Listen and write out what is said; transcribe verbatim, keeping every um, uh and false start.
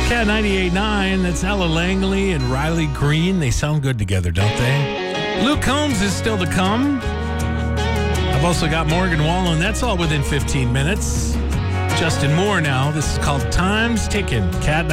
Cat ninety-eight point nine, that's Ella Langley and Riley Green. They sound good together, don't they? Luke Combs is still to come. I've also got Morgan Wallen. That's all within fifteen minutes. Justin Moore now. This is called Time's Ticking. Cat